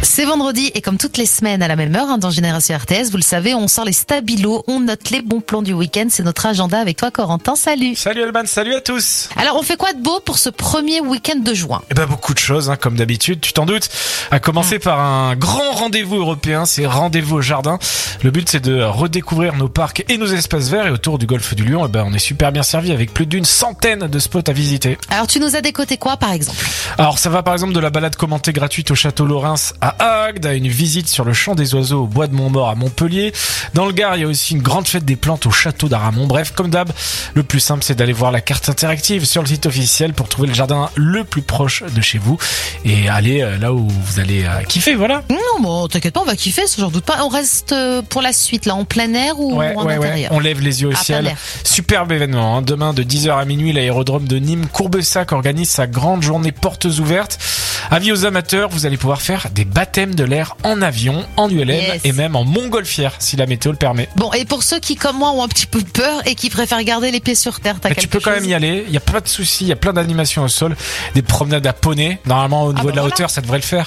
C'est vendredi et comme toutes les semaines à la même heure dans Génération RTS, vous le savez, on sort les stabilos, on note les bons plans du week-end. C'est notre agenda avec toi Corentin, salut. Salut Alban, salut à tous. Alors on fait quoi de beau pour ce premier week-end de juin? Beaucoup de choses, comme d'habitude, tu t'en doutes. À commencer par un grand rendez-vous européen, c'est Rendez-vous au Jardin. Le but c'est de redécouvrir nos parcs et nos espaces verts, et autour du golfe du Lion, on est super bien servi avec plus d'une centaine de spots à visiter. Alors tu nous as décoté quoi par exemple? Alors ça va par exemple de la balade commentée gratuite au château Lorrains à Agde, à une visite sur le champ des oiseaux au bois de Montmort à Montpellier. Dans le Gard, il y a aussi une grande fête des plantes au château d'Aramon. Bref, comme d'hab, le plus simple c'est d'aller voir la carte interactive sur le site officiel pour trouver le jardin le plus proche de chez vous et aller là où vous allez kiffer, voilà. Non, bon, t'inquiète pas, on va kiffer, j'en doute pas. On reste pour la suite là, en plein air ou en intérieur? On lève les yeux au ciel. Superbe événement, Demain de 10h à minuit, l'aérodrome de Nîmes Courbessac organise sa grande journée portes ouvertes. Avis aux amateurs, vous allez pouvoir faire des baptêmes de l'air en avion, en ULM et même en montgolfière si la météo le permet. Bon, et pour ceux qui comme moi ont un petit peu peur et qui préfèrent garder les pieds sur terre, tu peux quand même y aller, il y a pas de souci, il y a plein d'animations au sol, des promenades à poney, normalement au niveau de la hauteur ça devrait le faire.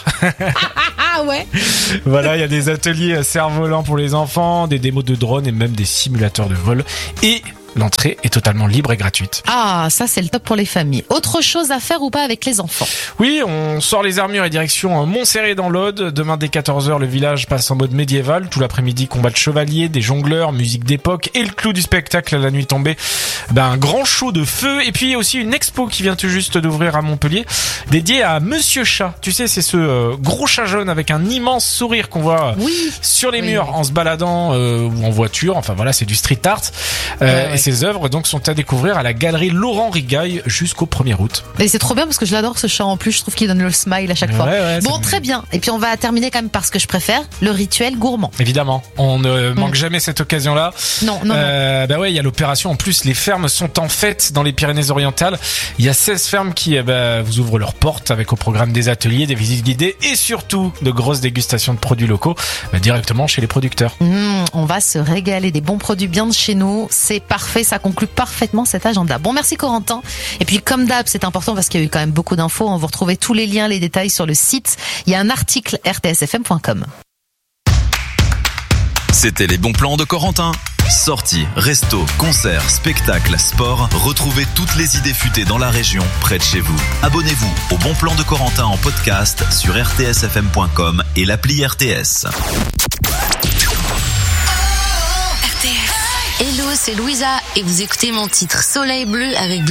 Ah ouais. Voilà, il y a des ateliers cerfs-volants pour les enfants, des démos de drones et même des simulateurs de vol, et l'entrée est totalement libre et gratuite. Ah, ça c'est le top pour les familles. Autre chose à faire ou pas avec les enfants? Oui, on sort les armures et direction Montserrat dans l'Aude. Demain dès 14h, le village passe en mode médiéval. Tout l'après-midi, combat de chevaliers, des jongleurs, musique d'époque et le clou du spectacle à la nuit tombée. Un grand show de feu, et puis aussi une expo qui vient tout juste d'ouvrir à Montpellier, dédiée à Monsieur Chat. Tu sais, c'est ce gros chat jaune avec un immense sourire qu'on voit sur les murs en se baladant ou en voiture. Enfin voilà, c'est du street art. Et ces œuvres donc sont à découvrir à la galerie Laurent Rigaille jusqu'au 1er août. Et c'est trop bien parce que je l'adore ce chat en plus, je trouve qu'il donne le smile à chaque fois. Bon, très bien. Et puis on va terminer quand même par ce que je préfère, le rituel gourmand. Évidemment, on ne manque jamais cette occasion-là. Non. Il y a l'opération. En plus, les fermes sont en fête dans les Pyrénées-Orientales. Il y a 16 fermes qui vous ouvrent leurs portes avec au programme des ateliers, des visites guidées et surtout de grosses dégustations de produits locaux directement chez les producteurs. On va se régaler, des bons produits bien de chez nous. C'est parfait, ça conclut parfaitement cet agenda. Bon, merci Corentin. Et puis comme d'hab, c'est important parce qu'il y a eu quand même beaucoup d'infos. On va retrouver tous les liens, les détails sur le site. Il y a un article rtsfm.com. C'était les bons plans de Corentin. Sorties, restos, concerts, spectacles, sport. Retrouvez toutes les idées futées dans la région, près de chez vous. Abonnez-vous au Bon Plan de Corentin en podcast sur rtsfm.com et l'appli RTS. Hello, c'est Louisa et vous écoutez mon titre Soleil Bleu avec